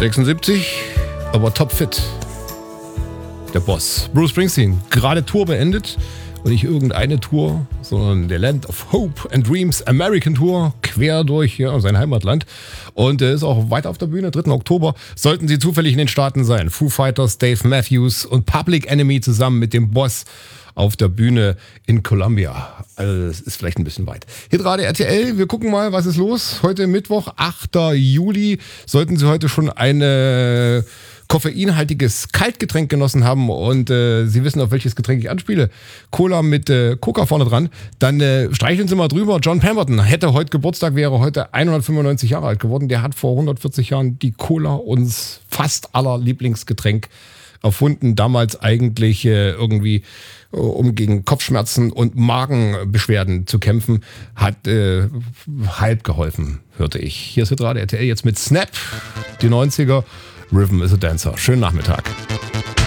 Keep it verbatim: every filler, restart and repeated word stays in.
sechsundsiebzig, aber topfit. Der Boss. Bruce Springsteen, gerade Tour beendet. Und nicht irgendeine Tour, sondern der Land of Hope and Dreams American Tour, quer durch ja, sein Heimatland. Und er ist auch weiter auf der Bühne, dritten Oktober. Sollten Sie zufällig in den Staaten sein. Foo Fighters, Dave Matthews und Public Enemy zusammen mit dem Boss auf der Bühne in Columbia. Also das ist vielleicht ein bisschen weit. Hitradio R T L, wir gucken mal, was ist los. Heute Mittwoch, achter Juli. Sollten Sie heute schon eine koffeinhaltiges Kaltgetränk genossen haben und äh, Sie wissen, auf welches Getränk ich anspiele, Cola mit äh, Coca vorne dran, dann äh, streicheln Sie mal drüber. John Pemberton hätte heute Geburtstag, wäre heute hundertfünfundneunzig Jahre alt geworden. Der hat vor hundertvierzig Jahren die Cola, uns fast aller Lieblingsgetränk, erfunden. Damals eigentlich äh, irgendwie, äh, um gegen Kopfschmerzen und Magenbeschwerden zu kämpfen, hat äh, halb geholfen, hörte ich. Hier ist Hitradio R T L jetzt mit Snap, die neunziger. Rhythm is a Dancer. Schönen Nachmittag.